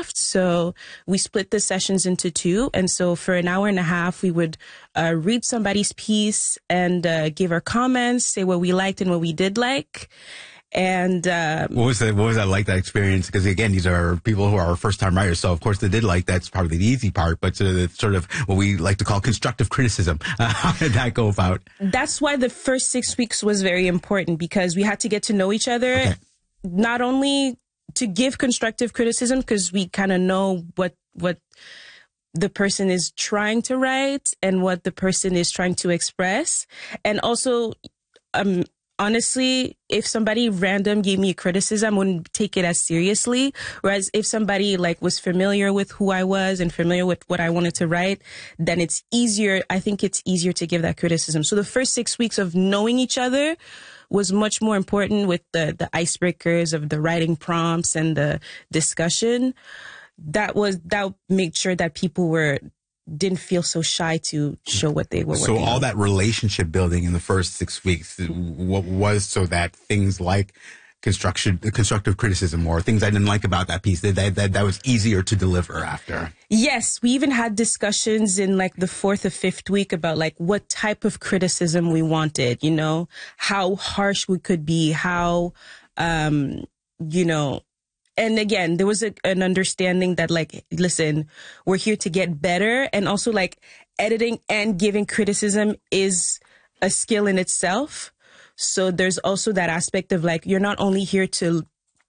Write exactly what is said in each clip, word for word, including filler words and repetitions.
draft. So we split the sessions into two. And so for an hour and a half, we would uh, read somebody's piece and uh, give our comments, say what we liked and what we did like. And uh, what was that? What was that like? That experience? Because again, these are people who are first-time writers, so of course they did like that's probably the easy part. But uh, it's sort of what we like to call constructive criticism. Uh, how did that go about? That's why the first six weeks was very important, because we had to get to know each other, okay. Not only to give constructive criticism, because we kind of know what what the person is trying to write and what the person is trying to express, and also um. Honestly, if somebody random gave me a criticism, I wouldn't take it as seriously. Whereas if somebody like was familiar with who I was and familiar with what I wanted to write, then it's easier. I think it's easier to give that criticism. So the first six weeks of knowing each other was much more important, with the, the icebreakers of the writing prompts and the discussion. That was, that made sure that people were didn't feel so shy to show what they were working on. So all on. That relationship building in the first six weeks, what was so that things like construction, constructive criticism or things I didn't like about that piece, that, that, that, that was easier to deliver after? Yes, we even had discussions in like the fourth or fifth week about like what type of criticism we wanted, you know, how harsh we could be, how, um, you know, and again, there was a, an understanding that like, listen, we're here to get better. And also like editing and giving criticism is a skill in itself. So there's also that aspect of like, you're not only here to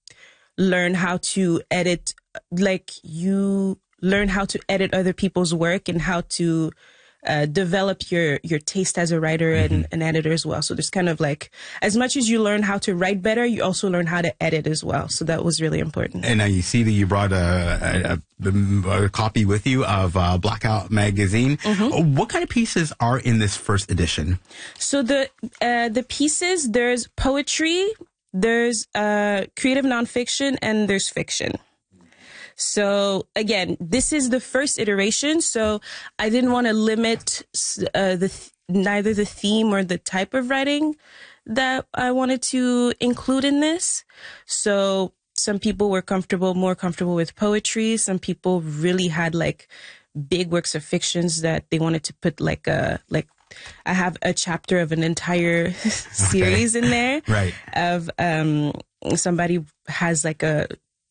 learn how to edit, like you learn how to edit other people's work and how to Uh, develop your, your taste as a writer and mm-hmm. an editor as well. So there's kind of like, as much as you learn how to write better, you also learn how to edit as well. So that was really important. And uh, you see that you brought a, a, a, a copy with you of uh, Blackout magazine. Mm-hmm. What kind of pieces are in this first edition? So the uh, the pieces, there's poetry, there's uh, creative nonfiction, and there's fiction. So again, this is the first iteration, so I didn't want to limit uh, the th- neither the theme or the type of writing that I wanted to include in this. So some people were comfortable, more comfortable with poetry. Some people really had like big works of fictions that they wanted to put like a like. I have a chapter of an entire series okay. in there, right? Of um, somebody has like a.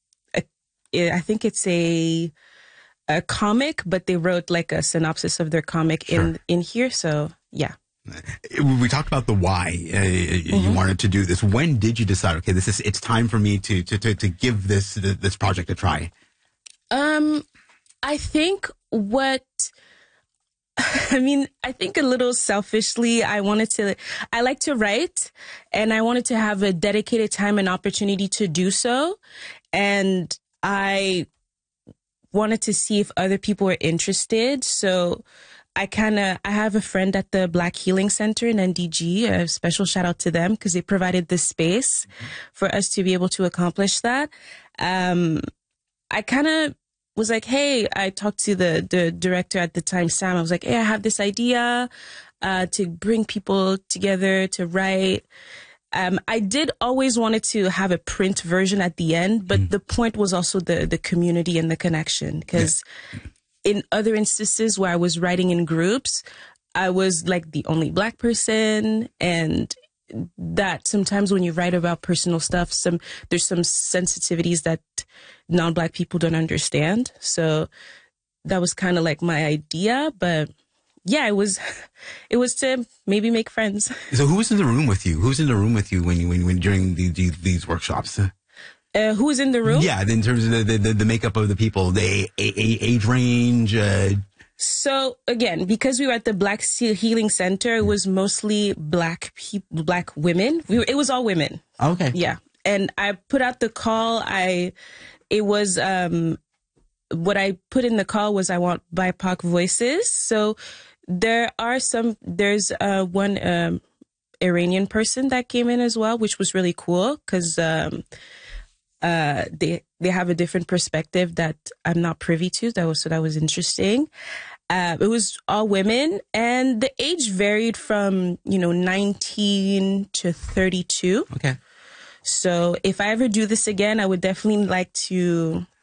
I think it's a a comic, but they wrote like a synopsis of their comic sure. in in here. So yeah, we talked about the why uh, mm-hmm. you wanted to do this. When did you decide? Okay, this is it's time for me to to to, to give this this project a try. Um, I think what. I mean, I think a little selfishly, I wanted to, I like to write and I wanted to have a dedicated time and opportunity to do so. And I wanted to see if other people were interested. So I kind of, I have a friend at the Black Healing Center in N D G, a special shout out to them because they provided this space mm-hmm. for us to be able to accomplish that. Um, I kind of was like, hey, I talked to the, the director at the time, Sam. I was like, hey, I have this idea uh, to bring people together to write. Um, I did always wanted to have a print version at the end, but mm. the point was also the, the community and the connection. Because yeah. in other instances where I was writing in groups, I was like the only Black person, and that sometimes when you write about personal stuff, some there's some sensitivities that non-Black people don't understand. So that was kind of like my idea, but. Yeah, it was, it was to maybe make friends. So who was in the room with you? Who's in the room with you when you, when, when during the, the, these workshops? Uh, who was in the room? Yeah, in terms of the, the, the makeup of the people, the a, a, age range. Uh... So again, because we were at the Black Healing Center, it was mostly Black people, Black women. We were, it was all women. Okay. Yeah. And I put out the call. I, it was, um, what I put in the call was I want B I P O C voices. So there are some, there's uh, one um, Iranian person that came in as well, which was really cool because um, uh, they they have a different perspective that I'm not privy to. That was, so that was interesting. Uh, it was all women, and the age varied from, you know, nineteen to thirty-two. Okay. So if I ever do this again, I would definitely like to